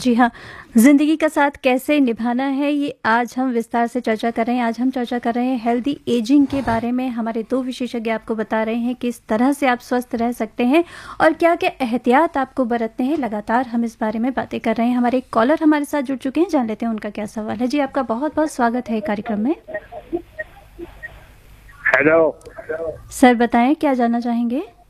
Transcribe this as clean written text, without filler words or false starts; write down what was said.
जी हाँ, ज़िंदगी का साथ कैसे निभाना है, ये आज हम विस्तार से चर्चा कर रहे हैं। आज हम चर्चा कर रहे हैं हेल्दी एजिंग के बारे में। हमारे 2 विशेषज्ञ आपको बता रहे हैं किस तरह से आप स्वस्थ रह सकते हैं और क्या-क्या एहतियात आपको बरतने हैं। लगातार हम इस बारे में बातें कर रहे हैं। हमारे एक कॉलर हमारे साथ जुड़ चुके हैं, जान लेते हैं उनका क्या सवाल है। जी, आपका बहुत-बहुत स्वागत है कार्यक्रम में। हेलो सर बताएँ क्या जानना चाहेंगे?